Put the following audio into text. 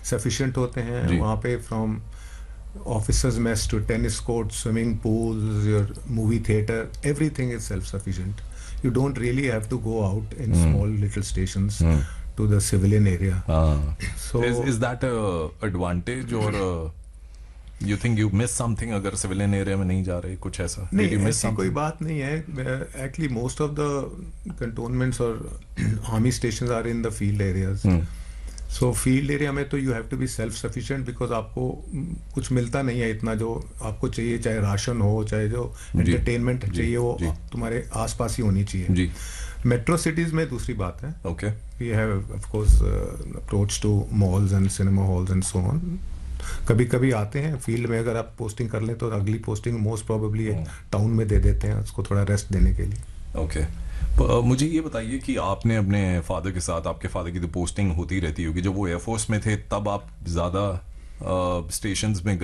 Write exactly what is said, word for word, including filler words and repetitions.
Sufficient होते हैं वहाँ पे, from officers mess to tennis courts, swimming pools, your movie theater, everything is self-sufficient. You don't really have to go out in mm. small little stations mm. to the civilian area. Ah. So is, is that a advantage or a, you think you miss something अगर civilian area में नहीं जा रहे कुछ ऐसा? नहीं, ऐसी कोई बात नहीं है. Actually most of the cantonments or army stations are in the field areas. mm. So field area में तो you have to be self sufficient, because आपको कुछ मिलता नहीं है इतना जो आपको चाहिए, चाहे राशन हो, चाहे जो एंटरटेनमेंट चाहिए वो तुम्हारे आसपास ही होनी चाहिए. मेट्रो सिटीज में दूसरी बात है. Okay, we have of course approach to malls and cinema halls and so on. कभी कभी आते हैं फील्ड में, अगर आप पोस्टिंग कर लें तो अगली पोस्टिंग मोस्ट प्रोबेबली टाउन में दे देते हैं उसको थोड़ा रेस्ट देने के लिए. Okay okay. मुझे ये बताइए कि आपने अपने फादर के साथ, आपके फादर की तो पोस्टिंग होती रहती होगी, जब वो एयरफोर्स में थे तब आप ज़्यादा स्टेशंस में